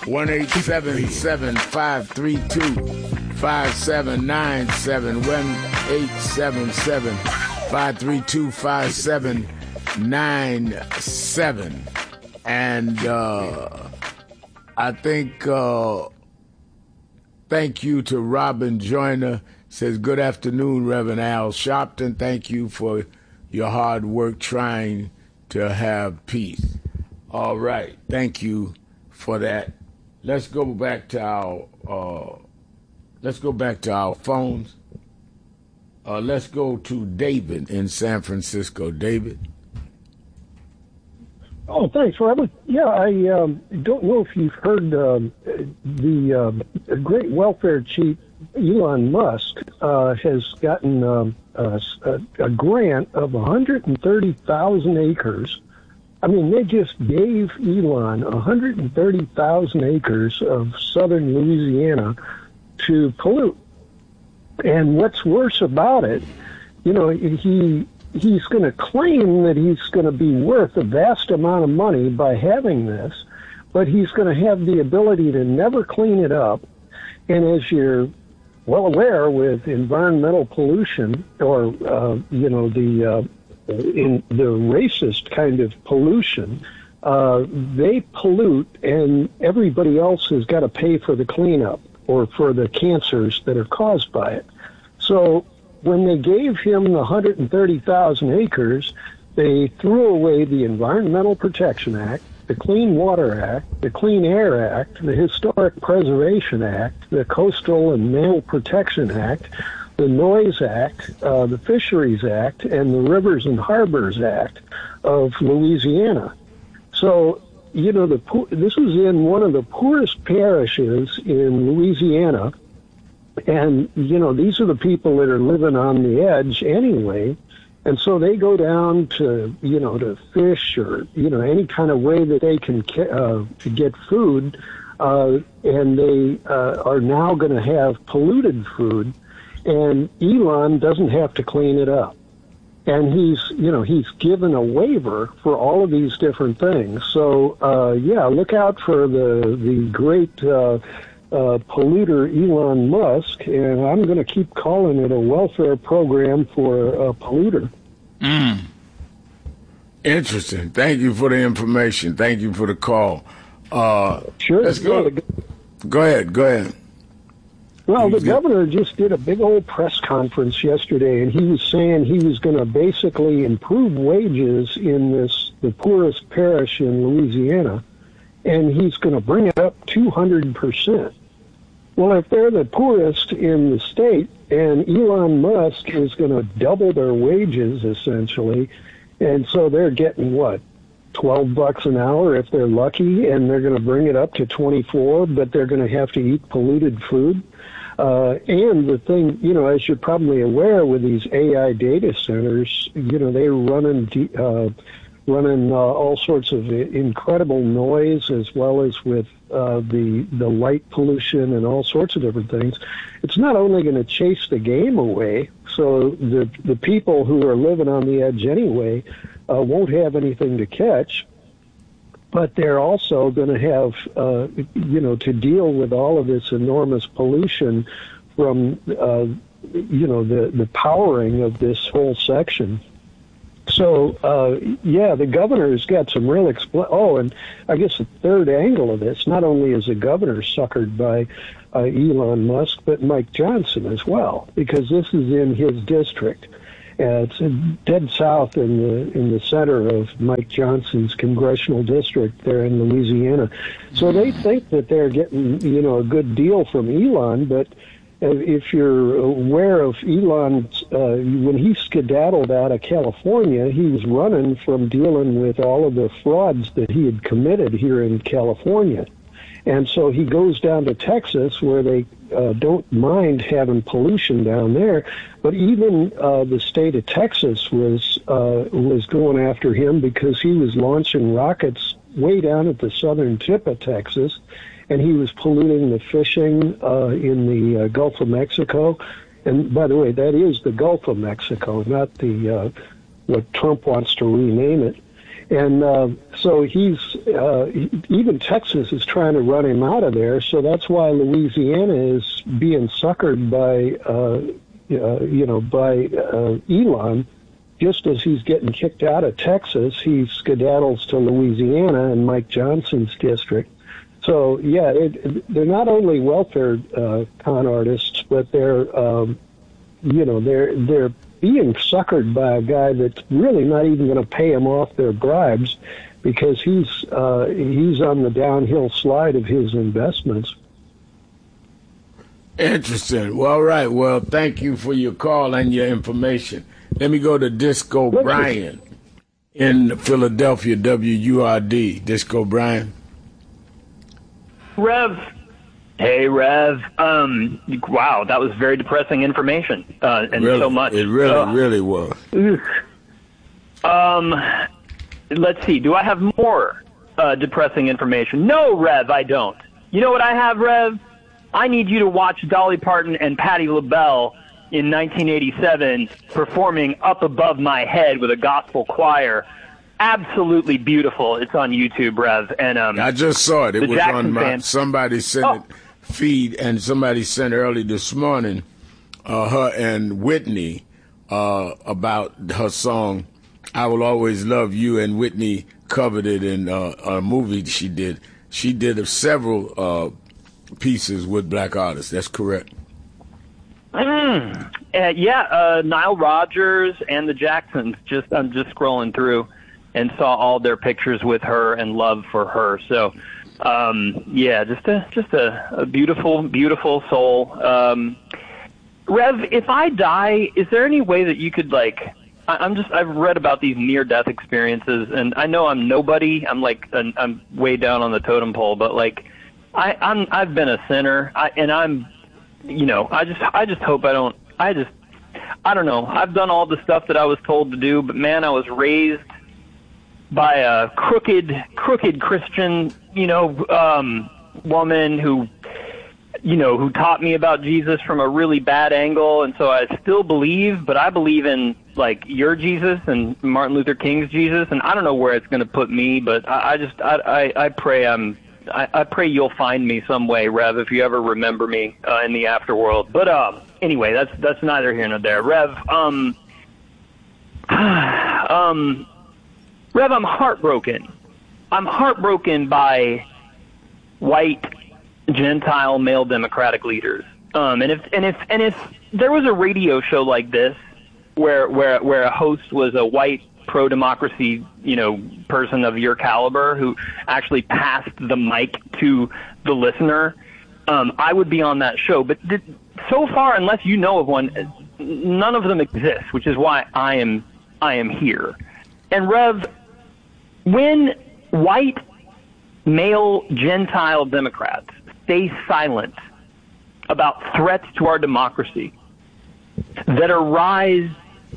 1-877-532-5797. 1-877-532-5797. And I think thank you to Robin Joyner. Says, good afternoon, Reverend Al Sharpton. Thank you for your hard work trying to have peace. All right. Thank you for that. Let's go back to our phones. Let's go to David in San Francisco. David. Oh, thanks, Robert. Yeah, I don't know if you've heard the great welfare chief, Elon Musk, has gotten a grant of 130,000 acres. I mean, they just gave Elon 130,000 acres of southern Louisiana to pollute. And what's worse about it, you know, he's going to claim that he's going to be worth a vast amount of money by having this, but he's going to have the ability to never clean it up. And as you're well aware, with environmental pollution, or in the racist kind of pollution, they pollute, and everybody else has got to pay for the cleanup or for the cancers that are caused by it. So when they gave him the 130,000 acres, they threw away the Environmental Protection Act, the Clean Water Act, the Clean Air Act, the Historic Preservation Act, the Coastal and Mammal Protection Act, the Noise Act, the Fisheries Act, and the Rivers and Harbors Act of Louisiana. So, you know, this was in one of the poorest parishes in Louisiana, and, you know, these are the people that are living on the edge anyway, and so they go down to, you know, to fish or, you know, any kind of way that they can to get food, and they are now going to have polluted food, and Elon doesn't have to clean it up. And he's given a waiver for all of these different things. So, look out for the great polluter Elon Musk, and I'm going to keep calling it a welfare program for a polluter. Interesting. Thank you for the information. Thank you for the call. Sure. Let's go. Go ahead. Well, the governor just did a big old press conference yesterday, and he was saying he was going to basically improve wages in the poorest parish in Louisiana, and he's going to bring it up 200%. Well, if they're the poorest in the state, and Elon Musk is going to double their wages, essentially, and so they're getting, what, $12 an hour if they're lucky, and they're going to bring it up to 24, but they're going to have to eat polluted food. And the thing, you know, as you're probably aware, with these AI data centers, you know, they're running all sorts of incredible noise, as well as with the light pollution and all sorts of different things. It's not only going to chase the game away, so the people who are living on the edge anyway won't have anything to catch, but they're also going to have, to deal with all of this enormous pollution from, the powering of this whole section. So, the governor's got some real and I guess the third angle of this, not only is the governor suckered by Elon Musk, but Mike Johnson as well, because this is in his district. It's dead south in the center of Mike Johnson's congressional district there in Louisiana. So they think that they're getting, a good deal from Elon, but if you're aware of Elon, when he skedaddled out of California, he was running from dealing with all of the frauds that he had committed here in California. And so he goes down to Texas, where they don't mind having pollution down there. But even the state of Texas was going after him because he was launching rockets way down at the southern tip of Texas, and he was polluting the fishing in the Gulf of Mexico. And by the way, that is the Gulf of Mexico, not the what Trump wants to rename it. And so even Texas is trying to run him out of there. So that's why Louisiana is being suckered by, Elon. Just as he's getting kicked out of Texas, he skedaddles to Louisiana and Mike Johnson's district. So yeah, they're not only welfare con artists, but they're being suckered by a guy that's really not even going to pay them off their bribes, because he's on the downhill slide of his investments. Interesting. Well, all right. Well, thank you for your call and your information. Let me go to Disco Brian in Philadelphia, WURD. Disco Brian. Rev. Hey, Rev. Wow, that was very depressing information, and really, so much. It really was. Let's see. Do I have more depressing information? No, Rev, I don't. You know what I have, Rev? I need you to watch Dolly Parton and Patti LaBelle in 1987 performing Up Above My Head with a gospel choir. Absolutely beautiful. It's on YouTube, Rev. And I just saw it. It was Jackson on my fans. somebody sent it feed, and somebody sent early this morning her and Whitney about her song "I Will Always Love You," and Whitney covered it in a movie she did. She did several pieces with black artists. That's correct. Nile Rodgers and the Jacksons. I'm just scrolling through and saw all their pictures with her and love for her. So, just a beautiful, beautiful soul. Rev, if I die, is there any way that you could I've read about these near-death experiences, and I know I'm nobody. I'm way down on the totem pole, but I've been a sinner, I just hope I don't. I don't know. I've done all the stuff that I was told to do, but man, I was raised by a crooked Christian, woman who taught me about Jesus from a really bad angle, and so I still believe, but I believe in your Jesus and Martin Luther King's Jesus, and I don't know where it's going to put me, but I pray I pray you'll find me some way, Rev, if you ever remember me in the afterworld. But anyway, that's neither here nor there. Rev, Rev, I'm heartbroken. I'm heartbroken by white Gentile male Democratic leaders. And if there was a radio show like this where a host was a white pro-democracy, person of your caliber who actually passed the mic to the listener, I would be on that show. But so far, unless you know of one, none of them exist, which is why I am here. And Rev, when white male Gentile Democrats stay silent about threats to our democracy that arise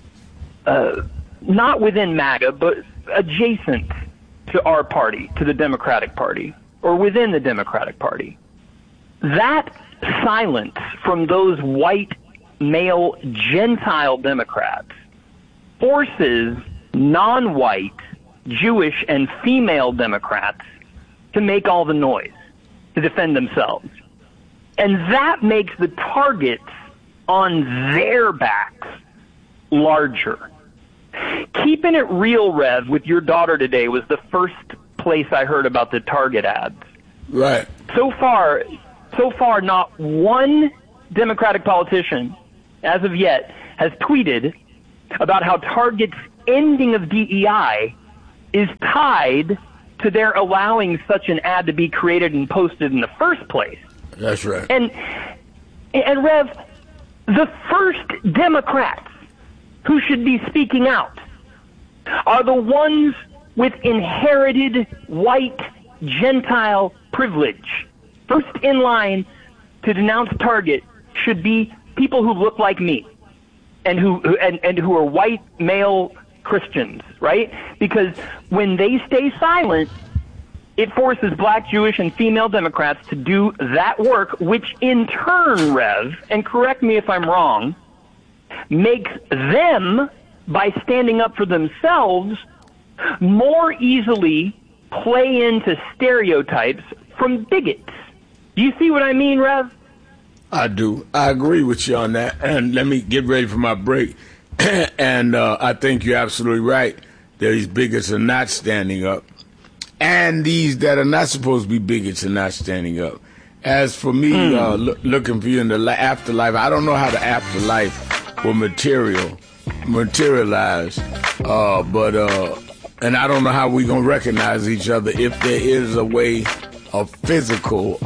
not within MAGA, but adjacent to our party, to the Democratic Party, or within the Democratic Party, that silence from those white male Gentile Democrats forces non-white Jewish and female Democrats to make all the noise, to defend themselves. And that makes the targets on their backs larger. Keeping It Real, Rev, with your daughter today was the first place I heard about the Target ads. Right. So far, not one Democratic politician, as of yet, has tweeted about how Target's ending of DEI is tied to their allowing such an ad to be created and posted in the first place. That's right. And Rev, the first Democrats who should be speaking out are the ones with inherited white Gentile privilege. First in line to denounce Target should be people who look like me and who are white male Christians, right? Because when they stay silent, it forces black, Jewish, and female Democrats to do that work, which in turn, Rev, and correct me if I'm wrong, makes them, by standing up for themselves, more easily play into stereotypes from bigots. Do you see what I mean, Rev? I do. I agree with you on that. And let me get ready for my break. And I think you're absolutely right. These bigots are not standing up. And these that are not supposed to be bigots are not standing up. As for me, looking for you in the afterlife, I don't know how the afterlife will materialize. And I don't know how we're going to recognize each other if there is a way of physical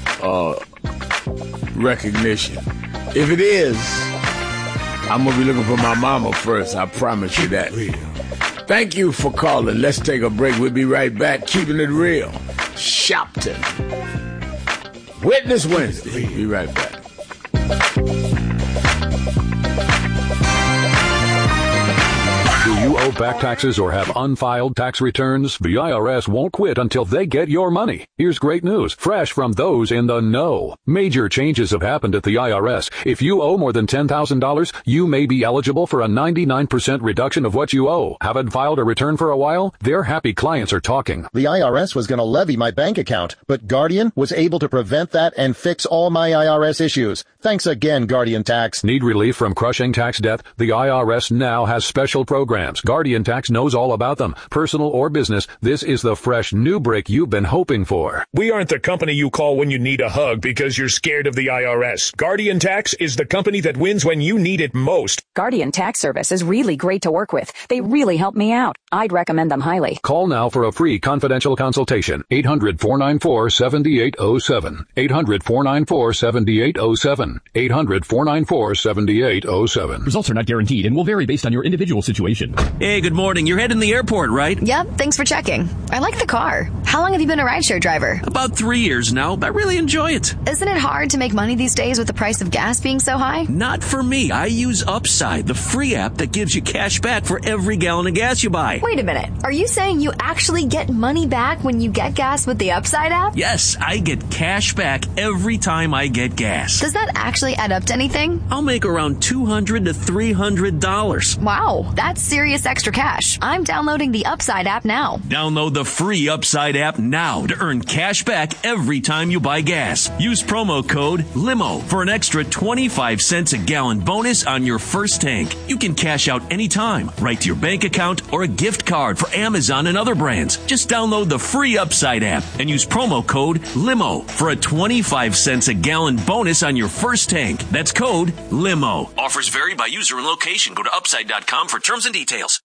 recognition. If it is, I'm going to be looking for my mama first. I promise you that. Thank you for calling. Let's take a break. We'll be right back. Keeping it real. Shopton. Witness Wednesday. Be right back. Do you owe back taxes or have unfiled tax returns? The IRS won't quit until they get your money. Here's great news, fresh from those in the know. Major changes have happened at the IRS. If you owe more than $10,000, you may be eligible for a 99% reduction of what you owe. Haven't filed a return for a while? Their happy clients are talking. The IRS was going to levy my bank account, but Guardian was able to prevent that and fix all my IRS issues. Thanks again, Guardian Tax. Need relief from crushing tax debt? The IRS now has special programs. Guardian Tax knows all about them. Personal or business, this is the fresh new break you've been hoping for. We aren't the company you call when you need a hug because you're scared of the IRS. Guardian Tax is the company that wins when you need it most. Guardian Tax Service is really great to work with. They really help me out. I'd recommend them highly. Call now for a free confidential consultation. 800-494-7807. 800-494-7807. 800-494-7807. Results are not guaranteed and will vary based on your individual situation. Hey, good morning. You're heading to the airport, right? Yep, thanks for checking. I like the car. How long have you been a rideshare driver? About 3 years now, but I really enjoy it. Isn't it hard to make money these days with the price of gas being so high? Not for me. I use Upside, the free app that gives you cash back for every gallon of gas you buy. Wait a minute. Are you saying you actually get money back when you get gas with the Upside app? Yes, I get cash back every time I get gas. Does that actually add up to anything? I'll make around $200 to $300. Wow, that's serious extra cash. I'm downloading the Upside app now. Download the free Upside app now to earn cash back every time you buy gas. Use promo code LIMO for an extra 25 cents a gallon bonus on your first tank. You can cash out anytime, right to your bank account or a gift card for Amazon and other brands. Just download the free Upside app and use promo code LIMO for a 25 cents a gallon bonus on your first tank. That's code LIMO. Offers vary by user and location. Go to upside.com for terms and details.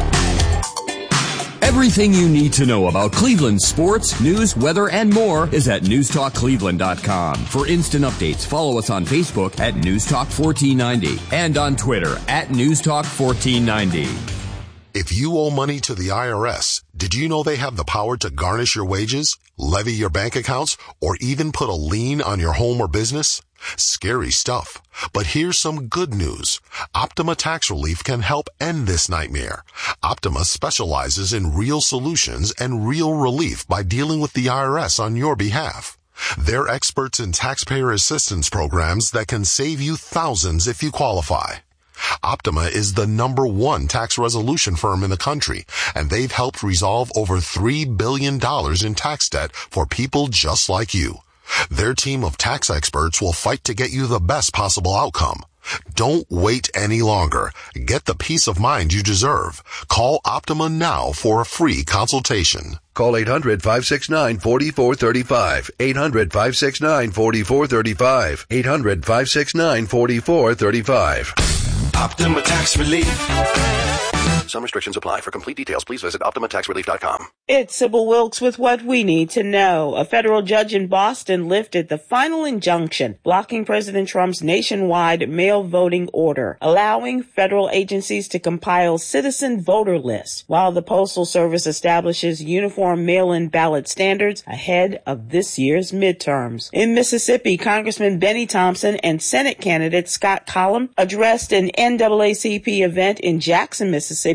Everything you need to know about Cleveland sports, news, weather, and more is at newstalkcleveland.com. For instant updates, follow us on Facebook at newstalk1490 and on Twitter at newstalk1490. If you owe money to the IRS, did you know they have the power to garnish your wages, levy your bank accounts, or even put a lien on your home or business? Scary stuff. But here's some good news. Optima Tax Relief can help end this nightmare. Optima specializes in real solutions and real relief by dealing with the IRS on your behalf. They're experts in taxpayer assistance programs that can save you thousands if you qualify. Optima is the #1 tax resolution firm in the country, and they've helped resolve over $3 billion in tax debt for people just like you. Their team of tax experts will fight to get you the best possible outcome. Don't wait any longer. Get the peace of mind you deserve. Call Optima now for a free consultation. Call 800-569-4435. 800-569-4435. 800-569-4435. Optima Tax Relief. Some restrictions apply. For complete details, please visit OptimaTaxRelief.com. It's Sybil Wilkes with what we need to know. A federal judge in Boston lifted the final injunction blocking President Trump's nationwide mail voting order, allowing federal agencies to compile citizen voter lists while the Postal Service establishes uniform mail-in ballot standards ahead of this year's midterms. In Mississippi, Congressman Benny Thompson and Senate candidate Scott Collum addressed an NAACP event in Jackson, Mississippi,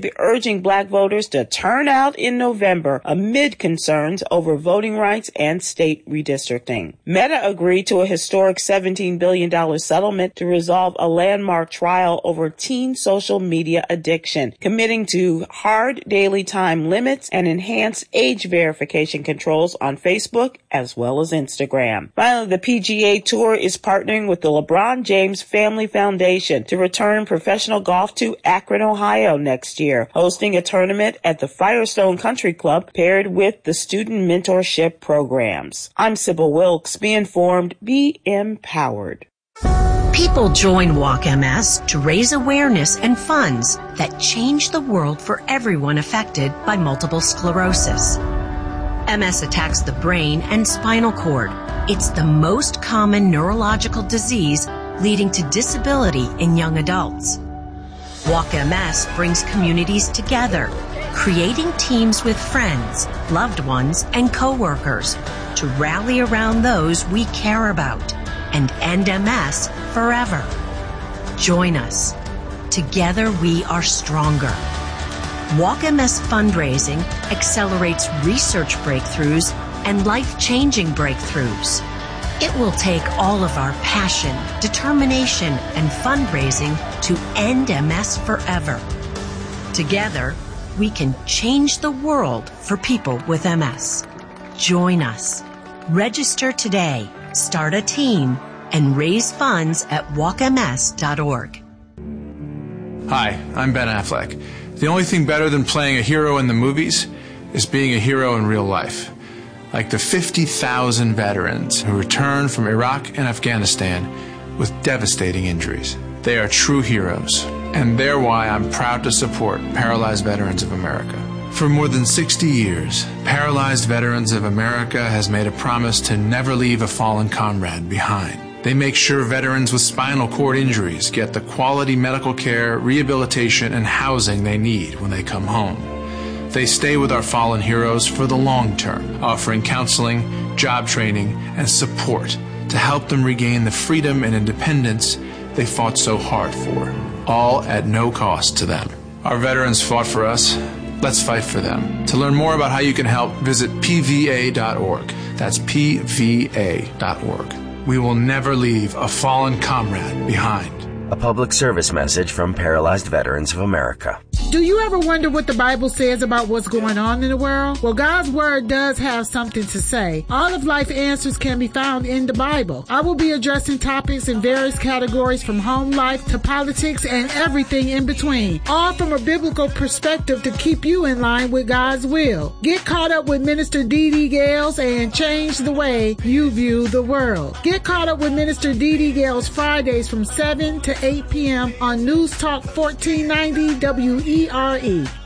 Whip urging black voters to turn out in November amid concerns over voting rights and state redistricting. Meta agreed to a historic $17 billion settlement to resolve a landmark trial over teen social media addiction, committing to hard daily time limits and enhanced age verification controls on Facebook as well as Instagram. Finally, the PGA Tour is partnering with the LeBron James Family Foundation to return professional golf to Akron, Ohio next year, hosting a tournament at the Firestone Country Club paired with the student mentorship programs. I'm Sybil Wilkes. Be informed, be empowered. People join Walk MS to raise awareness and funds that change the world for everyone affected by multiple sclerosis. MS attacks the brain and spinal cord. It's the most common neurological disease leading to disability in young adults. Walk MS brings communities together, creating teams with friends, loved ones, and coworkers to rally around those we care about and end MS forever. Join us. Together we are stronger. Walk MS fundraising accelerates research breakthroughs and life-changing breakthroughs. It will take all of our passion, determination, and fundraising to end MS forever. Together, we can change the world for people with MS. Join us. Register today, start a team, and raise funds at walkms.org. Hi, I'm Ben Affleck. The only thing better than playing a hero in the movies is being a hero in real life. Like the 50,000 veterans who returned from Iraq and Afghanistan with devastating injuries. They are true heroes, and they're why I'm proud to support Paralyzed Veterans of America. For more than 60 years, Paralyzed Veterans of America has made a promise to never leave a fallen comrade behind. They make sure veterans with spinal cord injuries get the quality medical care, rehabilitation, and housing they need when they come home. They stay with our fallen heroes for the long term, offering counseling, job training, and support to help them regain the freedom and independence they fought so hard for, all at no cost to them. Our veterans fought for us. Let's fight for them. To learn more about how you can help, visit pva.org. That's pva.org. We will never leave a fallen comrade behind. A public service message from Paralyzed Veterans of America. Do you ever wonder what the Bible says about what's going on in the world? Well, God's Word does have something to say. All of life answers can be found in the Bible. I will be addressing topics in various categories from home life to politics and everything in between, all from a biblical perspective to keep you in line with God's will. Get caught up with Minister Dee Dee Gales and change the way you view the world. Get caught up with Minister Dee Dee Gales Fridays from 7 to 8 p.m. on News Talk 1490 WERE.